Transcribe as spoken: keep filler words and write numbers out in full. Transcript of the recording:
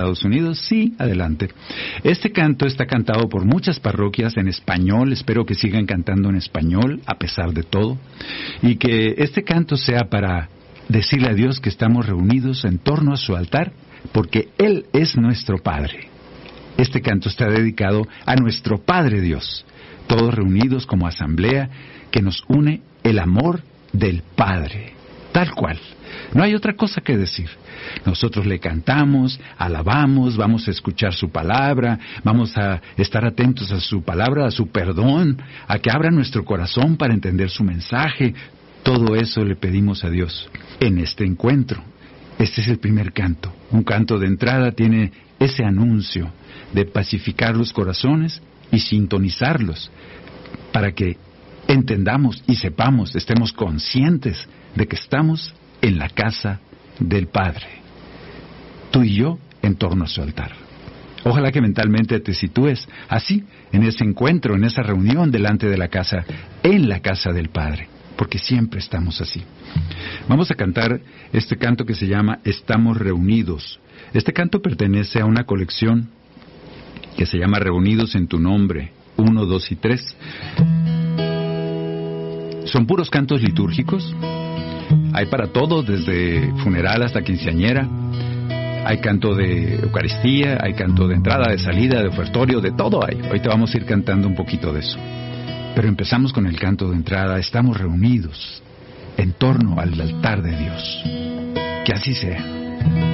Estados Unidos, sí, adelante. Este canto está cantado por muchas parroquias en español, espero que sigan cantando en español a pesar de todo, y que este canto sea para decirle a Dios que estamos reunidos en torno a su altar, porque Él es nuestro Padre. Este canto está dedicado a nuestro Padre Dios, todos reunidos como asamblea que nos une el amor del Padre, tal cual. No hay otra cosa que decir. Nosotros le cantamos, alabamos, vamos a escuchar su palabra, vamos a estar atentos a su palabra, a su perdón, a que abra nuestro corazón para entender su mensaje. Todo eso le pedimos a Dios en este encuentro. Este es el primer canto. Un canto de entrada tiene ese anuncio de pacificar los corazones y sintonizarlos para que entendamos y sepamos, estemos conscientes de que estamos en la casa del Padre, tú y yo en torno a su altar. Ojalá que mentalmente te sitúes así, en ese encuentro, en esa reunión delante de la casa, en la casa del Padre, porque siempre estamos así. Vamos a cantar este canto que se llama Estamos Reunidos. Este canto pertenece a una colección que se llama Reunidos en tu Nombre, uno, dos y tres. Son puros cantos litúrgicos. Hay para todo, desde funeral hasta quinceañera. Hay canto de Eucaristía, hay canto de entrada, de salida, de ofertorio, de todo hay. Hoy te vamos a ir cantando un poquito de eso. Pero empezamos con el canto de entrada. Estamos reunidos en torno al altar de Dios. Que así sea.